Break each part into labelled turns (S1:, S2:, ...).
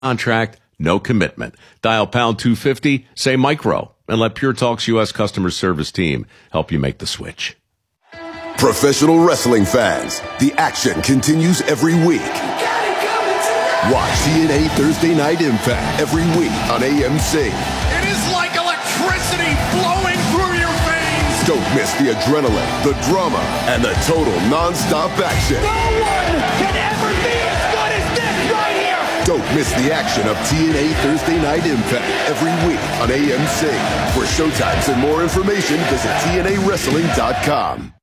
S1: contract, no commitment. Dial pound 250, say micro, and let Pure Talk's U.S. customer service team help you make the switch.
S2: Professional wrestling fans, the action continues every week. Watch TNA Thursday Night Impact every week on AMC.
S3: It is like electricity flowing through your veins.
S2: Don't miss the adrenaline, the drama, and the total non-stop action.
S3: No one can ever be as good as this right here.
S2: Don't miss the action of TNA Thursday Night Impact every week on AMC. For showtimes and more information, visit TNAWrestling.com.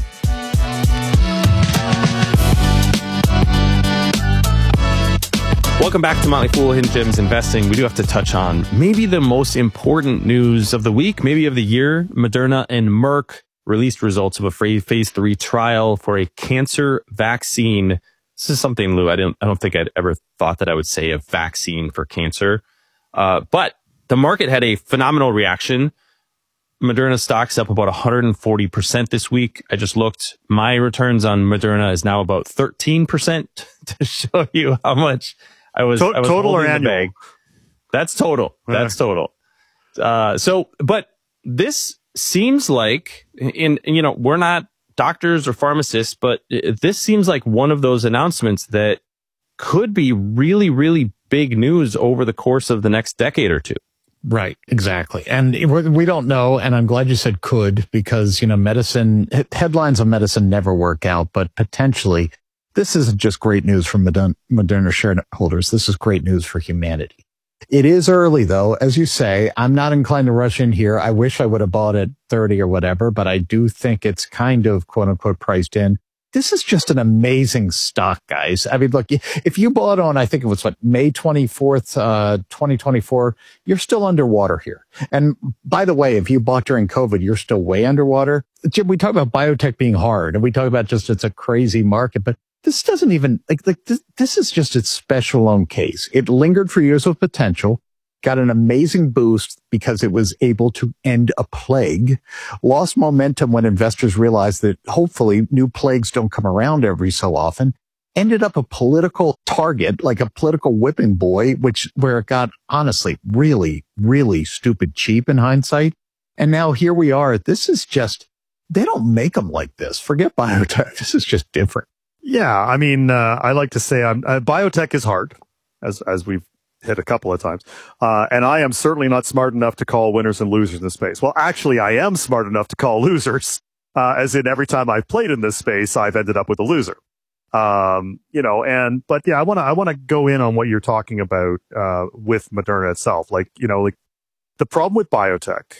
S4: Welcome back to Motley Fool, Hidden Gems Investing. We do have to touch on maybe the most important news of the week, maybe of the year. Moderna and Merck released results of a phase 3 trial for a cancer vaccine. This is something, Lou, I don't think I'd ever thought that I would say a vaccine for cancer. But the market had a phenomenal reaction. Moderna stock's up about 140% this week. I just looked. My returns on Moderna is now about 13% to show you how much I was
S5: total or annual?
S4: Bag. That's total. That's total. But this seems like, we're not doctors or pharmacists, but this seems like one of those announcements that could be really, really big news over the course of the next decade or two.
S5: Right, exactly. And we don't know, and I'm glad you said could, because, medicine, headlines of medicine never work out, but potentially this isn't just great news for Moderna shareholders. This is great news for humanity. It is early, though. As you say, I'm not inclined to rush in here. I wish I would have bought at 30 or whatever, but I do think it's kind of, quote unquote, priced in. This is just an amazing stock, guys. I mean, look, if you bought on, I think it was May 24th, 2024, you're still underwater here. And by the way, if you bought during COVID, you're still way underwater. Jim, we talk about biotech being hard, and we talk about just it's a crazy market, but this doesn't even this is just its special own case. It lingered for years with potential, got an amazing boost because it was able to end a plague, lost momentum when investors realized that hopefully new plagues don't come around every so often, ended up a political target, like a political whipping boy, where it got honestly really, really stupid cheap in hindsight. And now here we are. This is just, they don't make them like this. Forget biotech. This is just different.
S6: Yeah, I mean, I like to say biotech is hard, as we've hit a couple of times. And I am certainly not smart enough to call winners and losers in this space. Well, actually, I am smart enough to call losers, as in every time I've played in this space, I've ended up with a loser. But yeah, I want to go in on what you're talking about, with Moderna itself. The problem with biotech,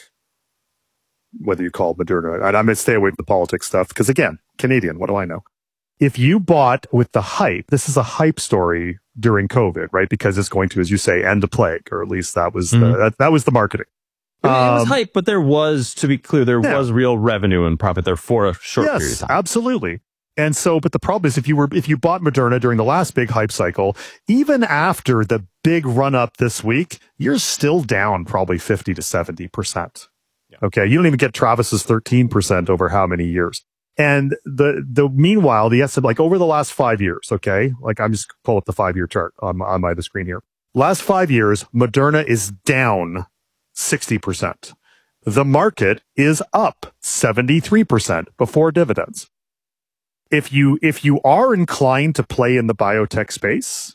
S6: whether you call it Moderna, and I'm going to stay away from the politics stuff, because again, Canadian, what do I know? If you bought with the hype, this is a hype story during COVID, right? Because it's going to, as you say, end the plague, or at least that was that was the marketing.
S4: It was hype, but there was, to be clear, was real revenue and profit there for a short period of time.
S6: Absolutely. And so, but the problem is if you bought Moderna during the last big hype cycle, even after the big run up this week, you're still down probably 50 to 70%. Yeah. Okay. You don't even get Travis's 13% over how many years. And meanwhile, the S&P, over the last 5 years, okay, I'm just pull up the 5-year chart on the screen here. Last 5 years, Moderna is down 60%. The market is up 73% before dividends. If you are inclined to play in the biotech space,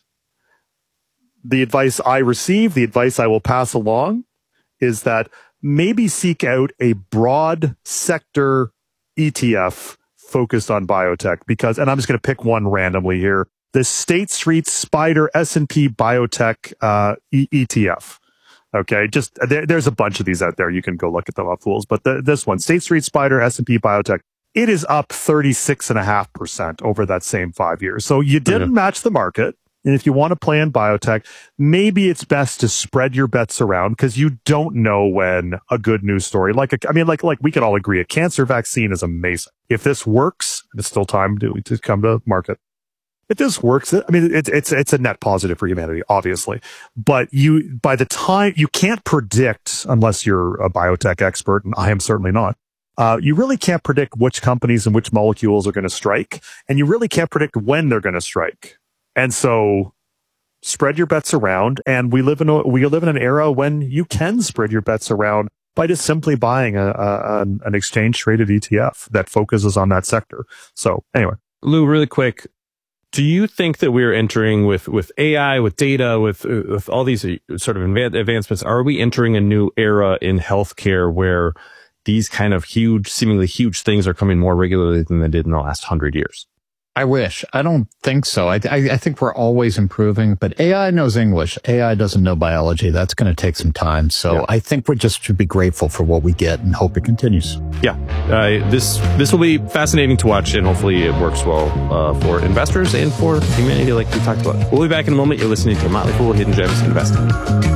S6: the advice I receive, the advice I will pass along, is that maybe seek out a broad sector ETF focused on biotech, because, and I'm just going to pick one randomly here, the State Street Spider S&P Biotech ETF. Okay, just there's a bunch of these out there. You can go look at them up, fools. But this one, State Street Spider S&P Biotech, it is up 36.5% over that same 5 years. So you didn't match the market. And if you want to play in biotech, maybe it's best to spread your bets around, because you don't know when a good news story, like we can all agree, a cancer vaccine is amazing. If this works, it's still time to come to market. If this works, I mean, it's a net positive for humanity, obviously. But by the time, you can't predict, unless you're a biotech expert, and I am certainly not. You really can't predict which companies and which molecules are going to strike, and you really can't predict when they're going to strike. And so spread your bets around. And we live in an era when you can spread your bets around by just simply buying an exchange traded ETF that focuses on that sector. So anyway.
S4: Lou, really quick, do you think that we're entering with AI, with data, with all these sort of advancements, are we entering a new era in healthcare where these kind of seemingly huge things are coming more regularly than they did in the last 100 years?
S5: I wish. I don't think so. I think we're always improving, but AI knows English. AI doesn't know biology. That's going to take some time. So yeah. I think we just should be grateful for what we get and hope it continues.
S4: Yeah. This will be fascinating to watch, and hopefully it works well for investors and for humanity like we talked about. We'll be back in a moment. You're listening to Motley Fool Hidden Gems Investing.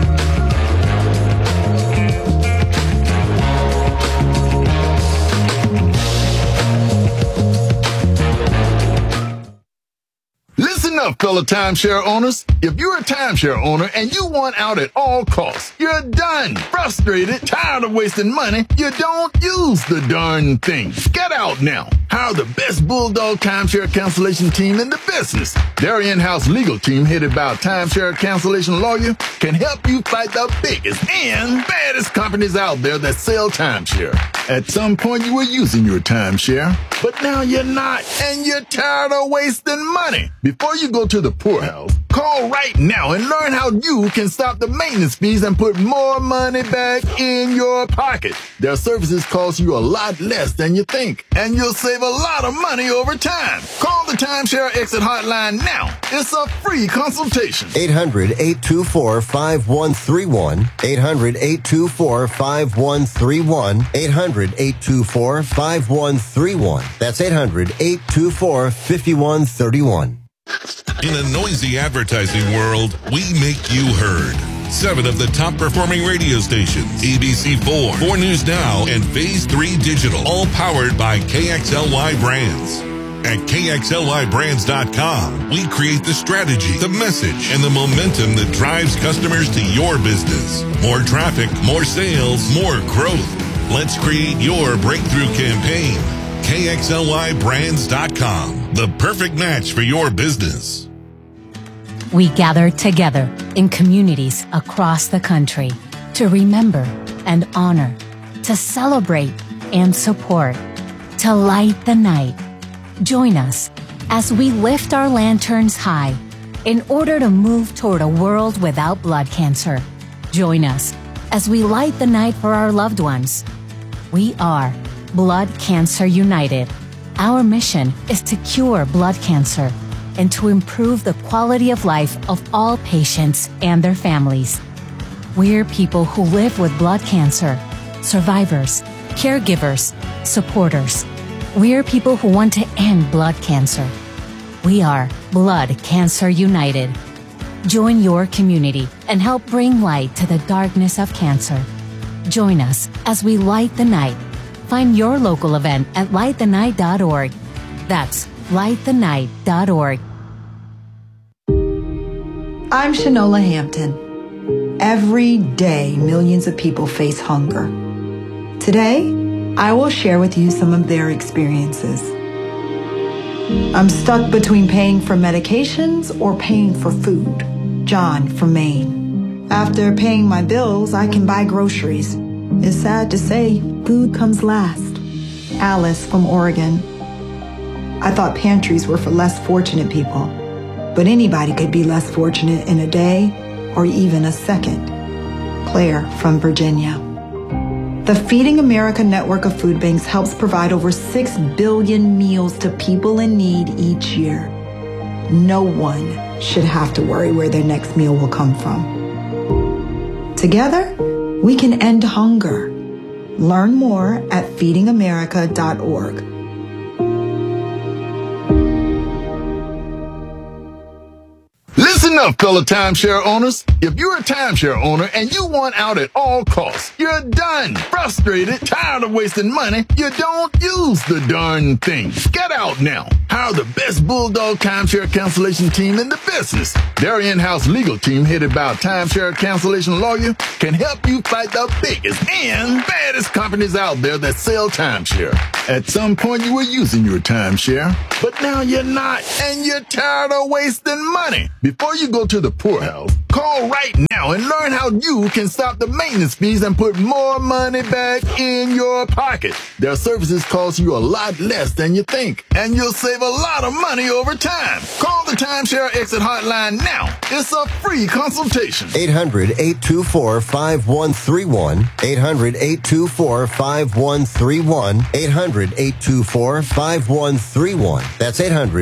S7: Listen up, fellow timeshare owners. If you're a timeshare owner and you want out at all costs, you're done, frustrated, tired of wasting money, you don't use the darn thing. Get out now. Hire the best Bulldog timeshare cancellation team in the business. Their in-house legal team, headed by a timeshare cancellation lawyer, can help you fight the biggest and baddest companies out there that sell timeshare. At some point, you were using your timeshare, but now you're not, and you're tired of wasting money. Before you go to the poorhouse, call right now and learn how you can stop the maintenance fees and put more money back in your pocket. Their services cost you a lot less than you think, and you'll save a lot of money over time. Call the Timeshare Exit Hotline now. It's a free consultation.
S8: 800-824-5131. 800-824-5131. 800-824-5131. That's 800-824-5131.
S9: In a noisy advertising world, we make you heard. 7 of the top performing radio stations, ABC4, 4 News Now, and Phase 3 Digital, all powered by KXLY Brands. At KXLYBrands.com, we create the strategy, the message, and the momentum that drives customers to your business. More traffic, more sales, more growth. Let's create your breakthrough campaign. KXLYBrands.com, the perfect match for your business.
S10: We gather together in communities across the country to remember and honor, to celebrate and support, to light the night. Join us as we lift our lanterns high in order to move toward a world without blood cancer. Join us as we light the night for our loved ones. We are Blood Cancer United. Our mission is to cure blood cancer and to improve the quality of life of all patients and their families. We're people who live with blood cancer, survivors, caregivers, supporters. We're people who want to end blood cancer. We are Blood Cancer United. Join your community and help bring light to the darkness of cancer. Join us as we light the night. Find your local event at lightthenight.org. That's lightthenight.org.
S11: I'm Shanola Hampton. Every day, millions of people face hunger. Today, I will share with you some of their experiences. I'm stuck between paying for medications or paying for food. John from Maine. After paying my bills, I can buy groceries. It's sad to say, food comes last. Alice from Oregon. I thought pantries were for less fortunate people, but anybody could be less fortunate in a day or even a second. Claire from Virginia. The Feeding America network of food banks helps provide over 6 billion meals to people in need each year. No one should have to worry where their next meal will come from. Together, we can end hunger. Learn more at feedingamerica.org.
S7: Listen up, fellow timeshare owners. If you're a timeshare owner and you want out at all costs, you're done, frustrated, tired of wasting money, you don't use the darn thing. Get out now. Hire the best Bulldog timeshare cancellation team in the business. Their in-house legal team, headed by a timeshare cancellation lawyer, can help you fight the biggest and baddest companies out there that sell timeshare. At some point, you were using your timeshare, but now you're not, and you're tired of wasting money. Before you you go to the poorhouse, call right now and learn how you can stop the maintenance fees and put more money back in your pocket. Their services cost you a lot less than you think, and you'll save a lot of money over time. Call the Timeshare Exit Hotline now. It's a free consultation.
S8: 800-824-5131. 800-824-5131. 800-824-5131. That's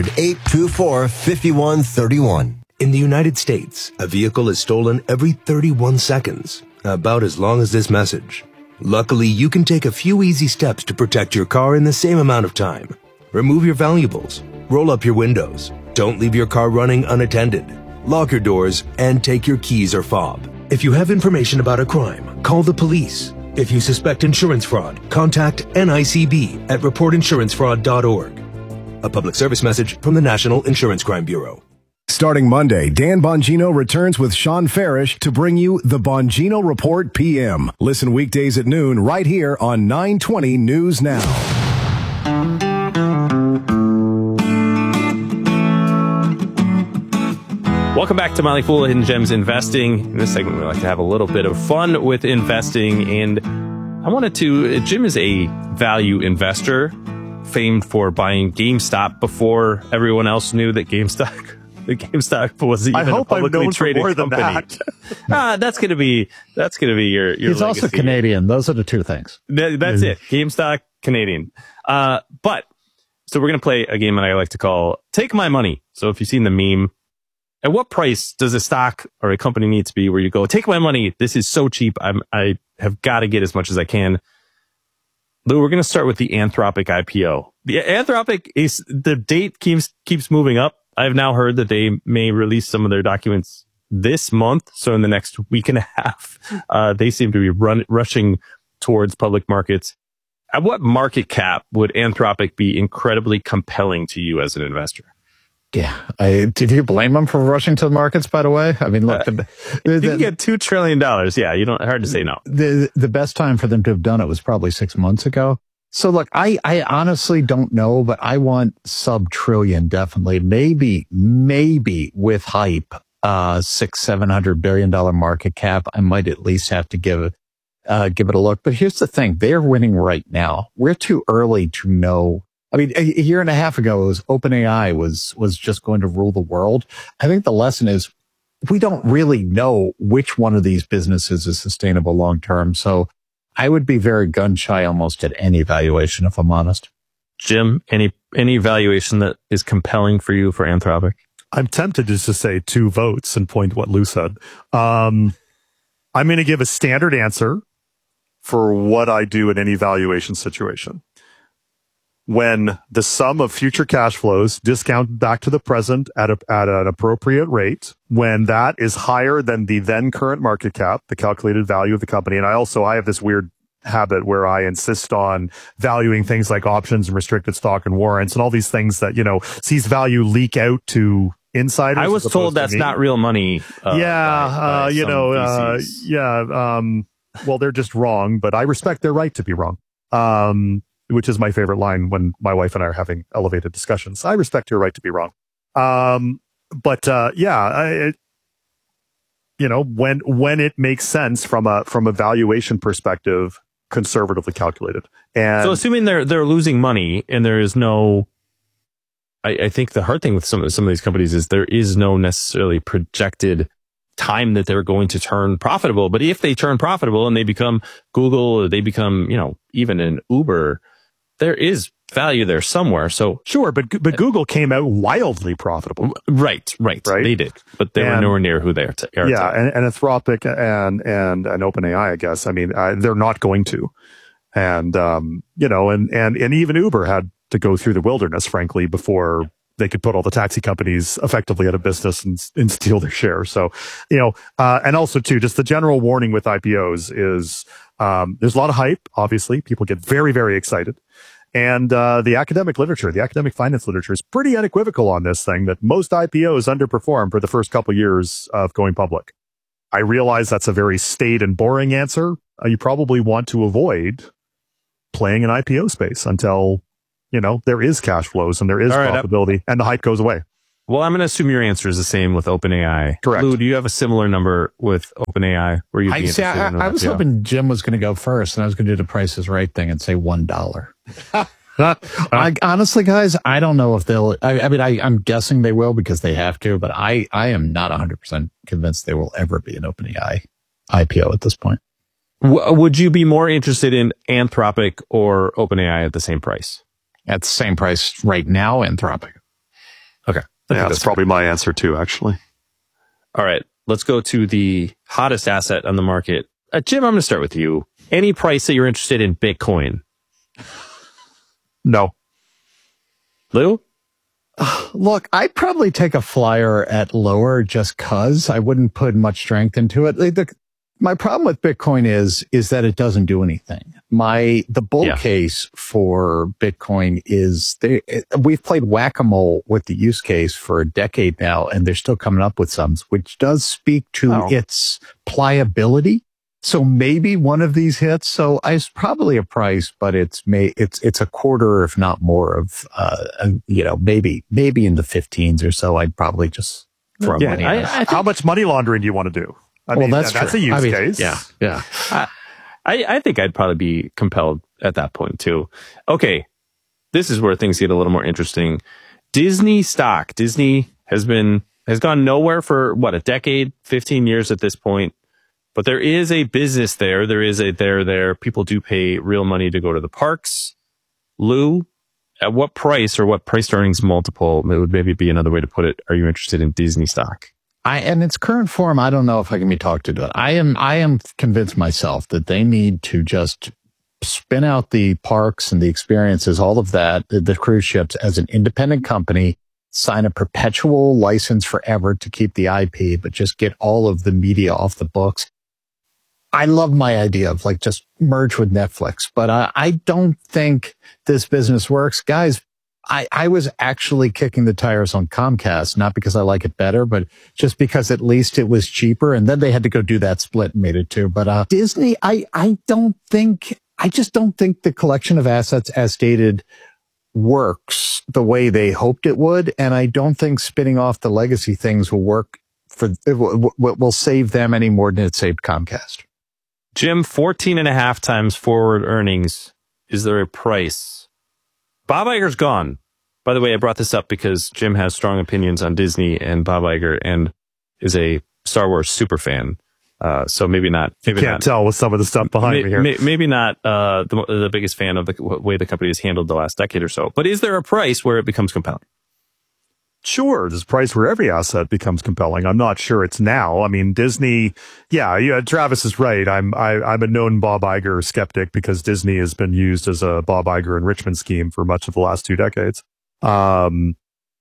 S8: 800-824-5131.
S12: In the United States, a vehicle is stolen every 31 seconds, about as long as this message. Luckily, you can take a few easy steps to protect your car in the same amount of time. Remove your valuables, roll up your windows, don't leave your car running unattended, lock your doors, and take your keys or fob. If you have information about a crime, call the police. If you suspect insurance fraud, contact NICB at reportinsurancefraud.org. A public service message from the National Insurance Crime Bureau.
S13: Starting Monday, Dan Bongino returns with Sean Farish to bring you the Bongino Report PM. Listen weekdays at noon right here on 920 News Now.
S4: Welcome back to Motley Fool Hidden Gems Investing. In this segment, we like to have a little bit of fun with investing. And Jim is a value investor, famed for buying GameStop before everyone else knew that GameStop was even a publicly traded company. That's gonna be your
S5: He's
S4: legacy.
S5: also Canadian. Those are the two things.
S4: That's it. GameStop, Canadian. So we're gonna play a game that I like to call Take My Money. So if you've seen the meme, at what price does a stock or a company need to be where you go, take my money, this is so cheap, I have got to get as much as I can? Lou, we're going to start with the Anthropic IPO. The Anthropic, the date keeps moving up. I've now heard that they may release some of their documents this month. So in the next week and a half, they seem to be rushing towards public markets. At what market cap would Anthropic be incredibly compelling to you as an investor?
S5: Yeah. Did you blame them for rushing to the markets, by the way? I mean, look,
S4: you can get $2 trillion. Yeah. Hard to say no.
S5: The best time for them to have done it was probably 6 months ago. So look, I honestly don't know, but I want sub-trillion, definitely. Maybe with hype, $600-700 billion market cap, I might at least have to give it a look. But here's the thing. They're winning right now. We're too early to know. I mean, a year and a half ago, it was OpenAI was just going to rule the world. I think the lesson is we don't really know which one of these businesses is sustainable long term. So I would be very gun shy almost at any valuation, if I'm honest.
S4: Jim, any valuation that is compelling for you for Anthropic?
S6: I'm tempted just to say 2 votes and point to what Lou said. I'm going to give a standard answer for what I do in any valuation situation. When the sum of future cash flows discount back to the present at an appropriate rate, when that is higher than the then current market cap, the calculated value of the company. And I have this weird habit where I insist on valuing things like options and restricted stock and warrants and all these things that, sees value leak out to insiders.
S4: I was told that's not real money.
S6: Well, they're just wrong, but I respect their right to be wrong. Which is my favorite line when my wife and I are having elevated discussions. I respect your right to be wrong. When it makes sense from a valuation perspective, conservatively calculated. And
S4: so assuming they're losing money and there is no, I think the hard thing with some of these companies is there is no necessarily projected time that they're going to turn profitable. But if they turn profitable and they become Google, or they become, even an Uber, there is value there somewhere. So
S6: sure, but Google came out wildly profitable.
S4: Right. They did, but they were nowhere near who they are.
S6: Yeah, and Anthropic and OpenAI, I guess. I mean, they're not going to, and and even Uber had to go through the wilderness, frankly, before they could put all the taxi companies effectively out of business and steal their share. So, and also too, just the general warning with IPOs is there's a lot of hype. Obviously, people get very, very excited. And the academic finance literature is pretty unequivocal on this thing that most IPOs underperform for the first couple of years of going public. I realize that's a very staid and boring answer. You probably want to avoid playing an IPO space until, there is cash flows and there is profitability and the hype goes away.
S4: Well, I'm going to assume your answer is the same with OpenAI.
S6: Correct.
S4: Lou, do you have a similar number with OpenAI? Where you'd be interested in
S5: I was hoping Jim was going to go first, and I was going to do the Price is Right thing and say $1. Honestly, guys, I don't know if they'll. I'm guessing they will because they have to, but I am not 100% convinced there will ever be an OpenAI IPO at this point.
S4: Would you be more interested in Anthropic or OpenAI at the same price?
S5: At the same price right now, Anthropic.
S4: Okay.
S6: Yeah, that's probably my answer too, actually.
S4: All right. Let's go to the hottest asset on the market. Jim, I'm going to start with you. Any price that you're interested in Bitcoin?
S6: No.
S4: Lou?
S5: Look, I'd probably take a flyer at lower just cause I wouldn't put much strength into it. My problem with Bitcoin is that it doesn't do anything. The bull case for Bitcoin is we've played whack-a-mole with the use case for a decade now, and they're still coming up with some, which does speak to its pliability. So maybe one of these hits. So it's probably a price, but it's a quarter, if not more of, maybe in the 15s or so. I'd probably just throw money.
S6: How much money laundering do you want to do? I mean, that's a use case.
S5: Yeah.
S4: I think I'd probably be compelled at that point too. Okay. This is where things get a little more interesting. Disney stock. Disney has gone nowhere for a decade, 15 years at this point. But there is a business there. There is a there. People do pay real money to go to the parks. Lou, at what price or what price to earnings multiple, it would maybe be another way to put it, are you interested in Disney stock?
S5: In its current form, I don't know if I can be talked into it. I am convinced myself that they need to just spin out the parks and the experiences, all of that, the cruise ships as an independent company, sign a perpetual license forever to keep the IP, but just get all of the media off the books. I love my idea of just merge with Netflix, but I don't think this business works. Guys, I was actually kicking the tires on Comcast, not because I like it better, but just because at least it was cheaper. And then they had to go do that split and made it too. But Disney, I just don't think the collection of assets as stated works the way they hoped it would. And I don't think spinning off the legacy things will work will save them any more than it saved Comcast.
S4: Jim, 14.5 times forward earnings. Is there a price? Bob Iger's gone. By the way, I brought this up because Jim has strong opinions on Disney and Bob Iger and is a Star Wars super fan. So maybe not. Maybe
S6: can't tell with some of the stuff behind me here.
S4: Maybe not the biggest fan of the way the company has handled the last decade or so. But is there a price where it becomes compelling?
S6: Sure, there's a price where every asset becomes compelling. I'm not sure it's now. I mean, Disney, Travis is right. I'm a known Bob Iger skeptic because Disney has been used as a Bob Iger enrichment scheme for much of the last 2 decades. And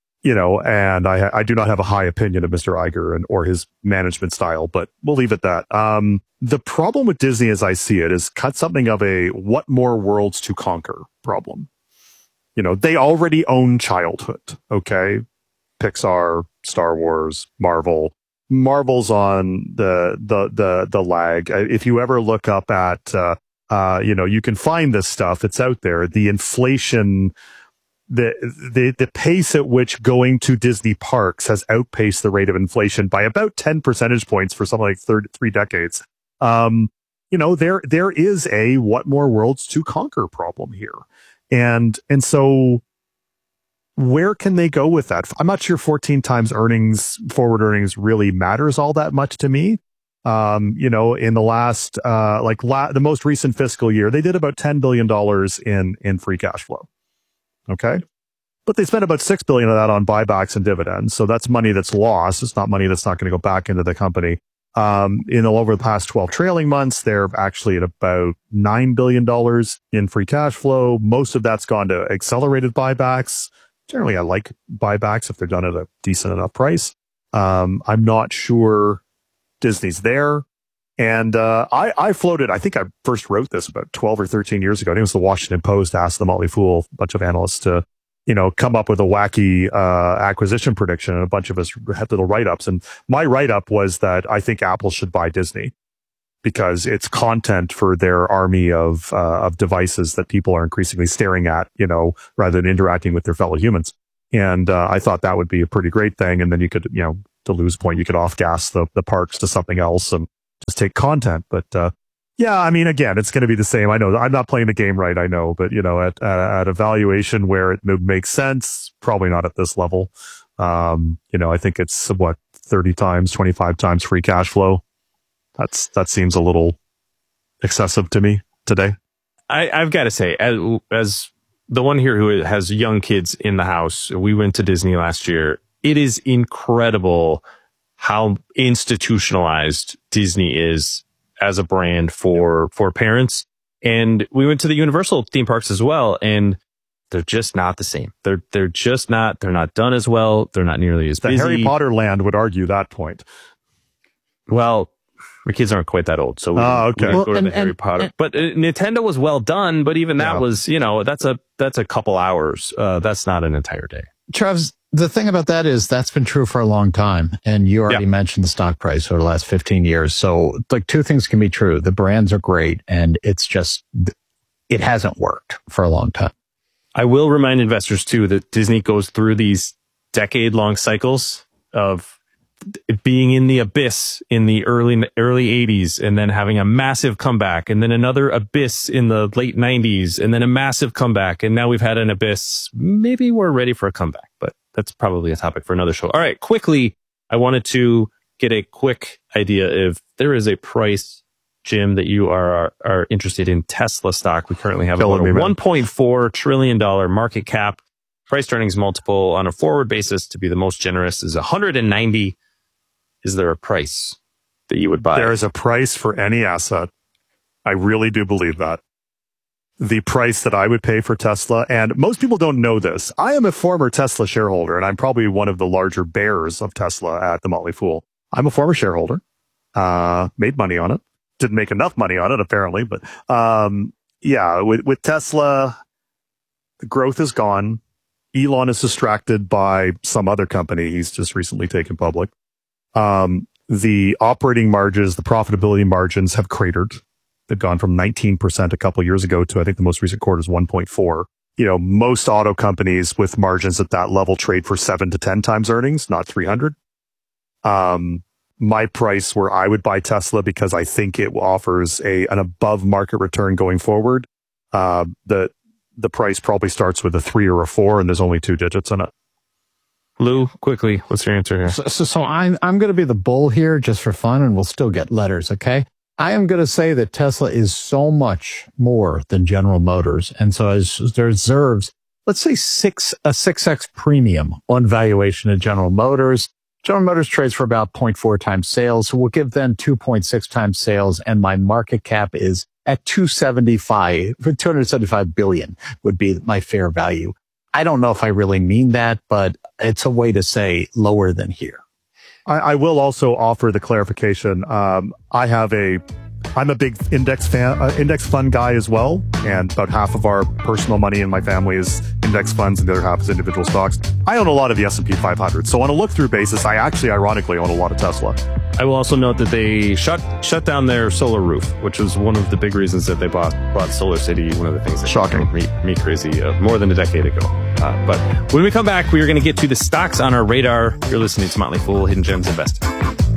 S6: I do not have a high opinion of Mr. Iger or his management style, but we'll leave it at that. The problem with Disney, as I see it, is cut something of a what more worlds to conquer problem. They already own childhood. Okay. Pixar, Star Wars, Marvel's on the lag. If you ever look up at, you can find this stuff. It's out there. The inflation, the pace at which going to Disney parks has outpaced the rate of inflation by about 10 percentage points for something like 3 decades. There is a what more worlds to conquer problem here. And so, where can they go with that? I'm not sure 14 times forward earnings really matters all that much to me. In the last, the most recent fiscal year, they did about $10 billion in free cash flow. Okay. But they spent about $6 billion of that on buybacks and dividends. So that's money that's lost. It's not money that's not going to go back into the company. Over the past 12 trailing months, they're actually at about $9 billion in free cash flow. Most of that's gone to accelerated buybacks. Generally, I like buybacks if they're done at a decent enough price. I'm not sure Disney's there. And I floated, I think I first wrote this about 12 or 13 years ago. I think it was the Washington Post asked the Motley Fool, a bunch of analysts, to come up with a wacky acquisition prediction. And a bunch of us had little write-ups. And my write-up was that I think Apple should buy Disney because it's content for their army of devices that people are increasingly staring at, rather than interacting with their fellow humans. And I thought that would be a pretty great thing. And then you could, to Lou's point, you could off-gas the parks to something else and just take content. But yeah, I mean, again, it's going to be the same. I know I'm not playing the game right, I know. But, at a valuation where it makes sense, probably not at this level. I think it's 30 times, 25 times free cash flow. That seems a little excessive to me today.
S4: I've got to say, as the one here who has young kids in the house, we went to Disney last year. It is incredible how institutionalized Disney is as a brand for parents. And we went to the Universal theme parks as well, and they're just not the same. They're just not. They're not done as well. They're not nearly as busy.
S6: The Harry Potter land would argue that point.
S4: Well, my kids aren't quite that old, so we go to the Harry Potter. But Nintendo was well done, but even that was, that's a couple hours. That's not an entire day.
S5: Travis, the thing about that is that's been true for a long time. And you already mentioned the stock price over the last 15 years. So like two things can be true. The brands are great, and it's just, it hasn't worked for a long time.
S4: I will remind investors too that Disney goes through these decade-long cycles of being in the abyss in the early 80s, and then having a massive comeback, and then another abyss in the late 90s, and then a massive comeback, and now we've had an abyss. Maybe we're ready for a comeback, but that's probably a topic for another show. All right, quickly, I wanted to get a quick idea if there is a price, Jim, that you are interested in Tesla stock. We currently have about a $1.4 trillion market cap. Price to earnings multiple on a forward basis, to be the most generous, is 190. Is there a price that you would buy?
S6: There is a price for any asset. I really do believe that. The price that I would pay for Tesla, and most people don't know this, I am a former Tesla shareholder, and I'm probably one of the larger bears of Tesla at the Motley Fool. I'm a former shareholder, made money on it. Didn't make enough money on it, apparently, but with Tesla, the growth is gone. Elon is distracted by some other company he's just recently taken public. The operating margins, the profitability margins have cratered. They've gone from 19% a couple of years ago to, I think the most recent quarter is 1.4. Most auto companies with margins at that level trade for 7 to 10 times earnings, not 300. My price where I would buy Tesla, because I think it offers an above market return going forward. The price probably starts with a 3 or a 4, and there's only 2 digits in it.
S4: Lou, quickly, what's your answer here?
S5: So I'm going to be the bull here just for fun, and we'll still get letters, okay? I am going to say that Tesla is so much more than General Motors. And so as there deserves, let's say a 6x premium on valuation of General Motors. General Motors trades for about 0.4 times sales. So we'll give them 2.6 times sales. And my market cap is at 275 billion would be my fair value. I don't know if I really mean that, but it's a way to say lower than here.
S6: I will also offer the clarification. I'm a big index fund guy as well. And about half of our personal money in my family is index funds, and the other half is individual stocks. I own a lot of the S&P 500. So on a look-through basis, I actually ironically own a lot of Tesla.
S4: I will also note that they shut down their solar roof, which was one of the big reasons that they bought Solar City. One of the things that made me crazy more than a decade ago. But when we come back, we are going to get to the stocks on our radar. You're listening to Motley Fool, Hidden Gems Investing.